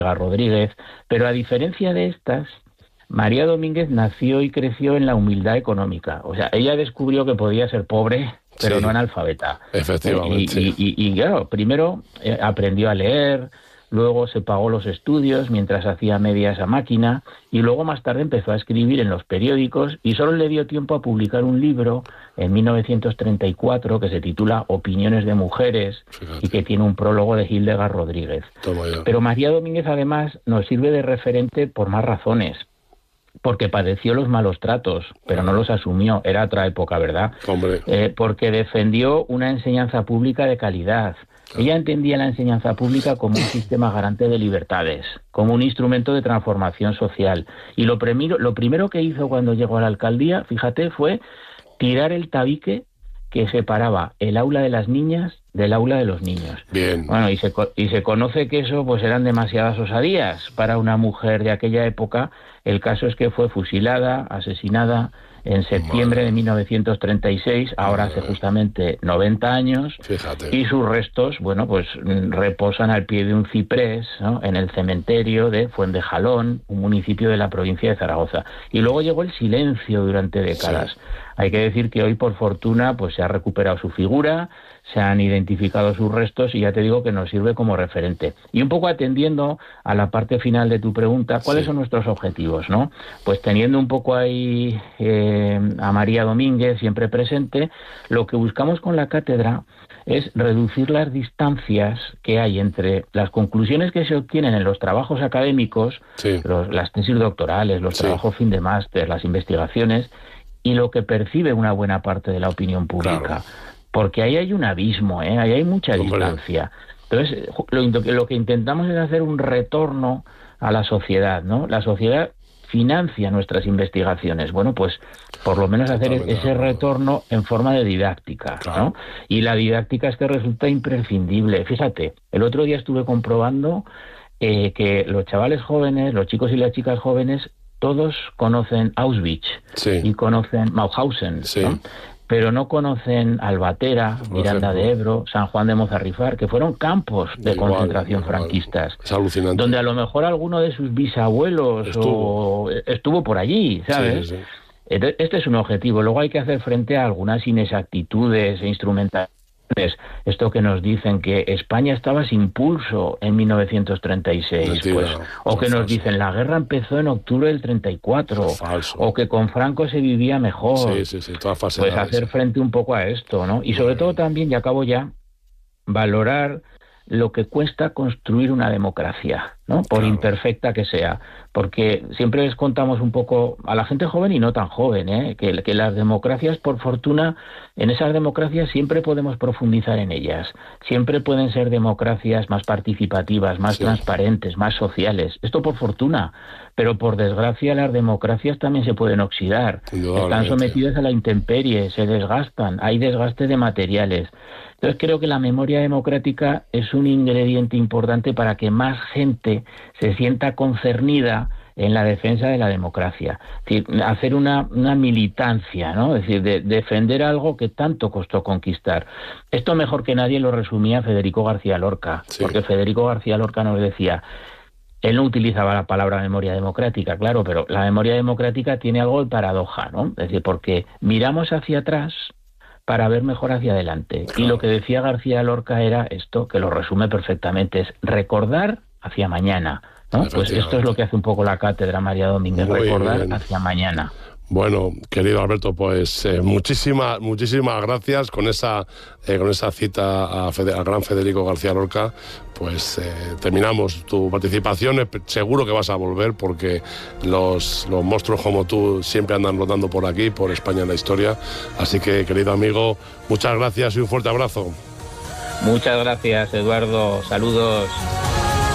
Rodríguez, pero a diferencia de estas, María Domínguez nació y creció en la humildad económica. O sea, ella descubrió que podía ser pobre, pero Sí, no analfabeta. efectivamente. Y claro, primero aprendió a leer, luego se pagó los estudios mientras hacía medias a máquina, y luego más tarde empezó a escribir en los periódicos y solo le dio tiempo a publicar un libro en 1934 que se titula Opiniones de mujeres y Fíjate, que tiene un prólogo de Hildegard Rodríguez. toma ya. Pero María Domínguez además nos sirve de referente por más razones. Porque padeció los malos tratos, pero no los asumió. Era otra época, ¿verdad? Hombre, Porque defendió una enseñanza pública de calidad. Ella entendía la enseñanza pública como un sistema garante de libertades, como un instrumento de transformación social. Y lo primero que hizo cuando llegó a la alcaldía, fíjate, fue tirar el tabique que separaba el aula de las niñas del aula de los niños. bien. Bueno, y se conoce que eso pues eran demasiadas osadías para una mujer de aquella época. El caso es que fue fusilada, asesinada en septiembre de 1936, ahora hace justamente 90 años, Fíjate. y sus restos, bueno, pues reposan al pie de un ciprés, ¿no?, en el cementerio de Fuentejalón, un municipio de la provincia de Zaragoza. Y luego llegó el silencio durante décadas. Sí. Hay que decir que hoy, por fortuna, pues se ha recuperado su figura, se han identificado sus restos y ya te digo que nos sirve como referente. Y un poco atendiendo a la parte final de tu pregunta, ¿cuáles son nuestros objetivos, no? Pues teniendo un poco ahí a María Domínguez siempre presente, lo que buscamos con la cátedra es reducir las distancias que hay entre las conclusiones que se obtienen en los trabajos académicos, las tesis doctorales, los trabajos fin de máster, las investigaciones, y lo que percibe una buena parte de la opinión pública. Claro. Porque ahí hay un abismo, ahí hay mucha distancia. Entonces, lo que intentamos es hacer un retorno a la sociedad, ¿no? La sociedad financia nuestras investigaciones. Bueno, pues por lo menos hacer ese retorno en forma de didáctica, ¿no? Y la didáctica es que resulta imprescindible. Fíjate, el otro día estuve comprobando que los chavales jóvenes, los chicos y las chicas jóvenes, todos conocen Auschwitz y conocen Mauthausen, ¿no? Pero no conocen Albatera, Miranda de Ebro, San Juan de Mozarrifar, que fueron campos de concentración franquistas. Es alucinante. Donde a lo mejor alguno de sus bisabuelos estuvo por allí, ¿sabes? Sí. Este es un objetivo. Luego hay que hacer frente a algunas inexactitudes e instrumentales. Esto que nos dicen que España estaba sin pulso en 1936, mentira, pues, o que nos dicen la guerra empezó en octubre del 34, o que con Franco se vivía mejor. Pues hacer frente un poco a esto, ¿no? Y sobre todo también, y acabo ya, valorar lo que cuesta construir una democracia, ¿no? Por imperfecta que sea, porque siempre les contamos un poco a la gente joven y no tan joven, que las democracias, por fortuna, en esas democracias siempre podemos profundizar en ellas, siempre pueden ser democracias más participativas, más transparentes, más sociales, esto por fortuna, pero por desgracia las democracias también se pueden oxidar, están sometidas a la intemperie, se desgastan, hay desgaste de materiales. Entonces creo que la memoria democrática es un ingrediente importante para que más gente se sienta concernida en la defensa de la democracia. Es decir, hacer una militancia, ¿no? Es decir, de defender algo que tanto costó conquistar. Esto mejor que nadie lo resumía Federico García Lorca, porque Federico García Lorca nos decía, él no utilizaba la palabra memoria democrática, claro, pero la memoria democrática tiene algo de paradoja, ¿no? Es decir, porque miramos hacia atrás para ver mejor hacia adelante. Claro. Y lo que decía García Lorca era esto, que lo resume perfectamente, es recordar hacia mañana, ¿no? Pues esto es lo que hace un poco la cátedra María Domínguez, recordar hacia mañana. Bueno, querido Alberto, pues muchísimas gracias con esa cita al gran Federico García Lorca. Pues terminamos tu participación. Seguro que vas a volver porque los monstruos como tú siempre andan rotando por aquí, por España en la historia. Así que, querido amigo, muchas gracias y un fuerte abrazo. Muchas gracias, Eduardo. Saludos.